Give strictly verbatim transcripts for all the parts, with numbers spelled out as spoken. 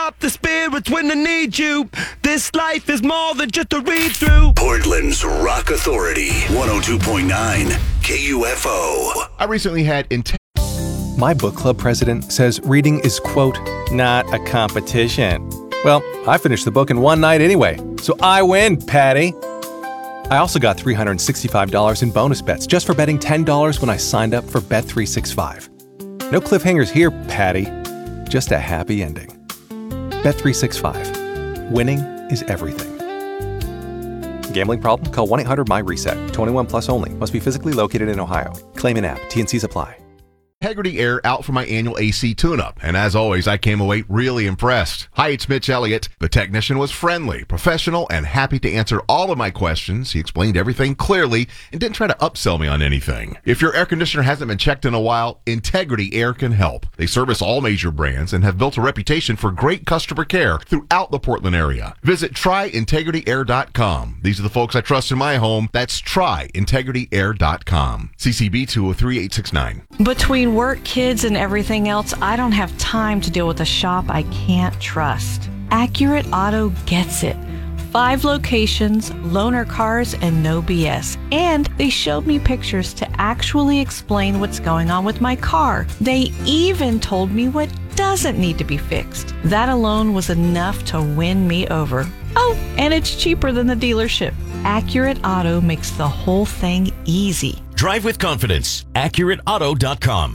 up the spirits when I need you. This life is more than just a read-through. Portland's Rock Authority, one oh two point nine K U F O. I recently had int- My book club president says reading is, quote, not a competition. Well, I finished the book in one night anyway, so I win, Patty. I also got three hundred sixty-five dollars in bonus bets just for betting ten dollars when I signed up for Bet three sixty-five. No cliffhangers here, Patty. Just a happy ending. Bet three sixty-five. Winning is everything. Gambling problem? Call one eight hundred M Y RESET. twenty-one plus only. Must be physically located in Ohio. Claim in app. T and Cs apply. Integrity Air out for my annual A C tune-up, and as always, I came away really impressed. Hi, it's Mitch Elliott. The technician was friendly, professional, and happy to answer all of my questions. He explained everything clearly and didn't try to upsell me on anything. If your air conditioner hasn't been checked in a while, Integrity Air can help. They service all major brands and have built a reputation for great customer care throughout the Portland area. Visit try integrity air dot com. These are the folks I trust in my home. That's try integrity air dot com. C C B two oh three eight six nine. Between work, kids, and everything else, I don't have time to deal with a shop I can't trust. Accurate Auto gets it. Five locations, loaner cars, and no B S. And they showed me pictures to actually explain what's going on with my car. They even told me what doesn't need to be fixed. That alone was enough to win me over. Oh, and it's cheaper than the dealership. Accurate Auto makes the whole thing easy. Drive with confidence. accurate auto dot com.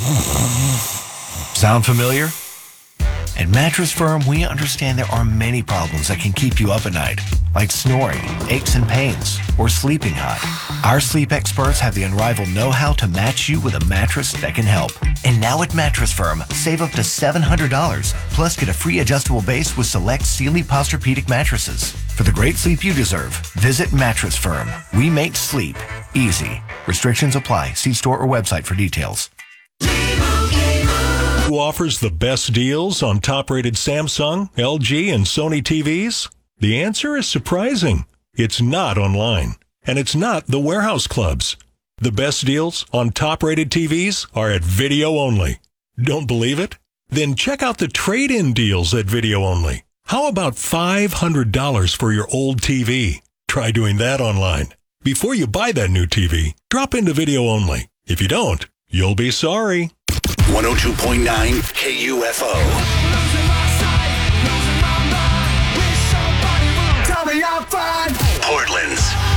Sound familiar? At Mattress Firm, we understand there are many problems that can keep you up at night, like snoring, aches and pains, or sleeping hot. Our sleep experts have the unrivaled know-how to match you with a mattress that can help. And now at Mattress Firm, save up to seven hundred dollars, plus get a free adjustable base with select Sealy Posturepedic mattresses. For the great sleep you deserve, visit Mattress Firm. We make sleep easy. Restrictions apply. See store or website for details. Who offers the best deals on top-rated Samsung, L G, and Sony T Vs? The answer is surprising. It's not online, and it's not the warehouse clubs. The best deals on top-rated T Vs are at Video Only. Don't believe it? Then check out the trade-in deals at Video Only. How about five hundred dollars for your old T V? Try doing that online. Before you buy that new T V, drop into Video Only. If you don't, you'll be sorry. one oh two point nine K U F O. Portland's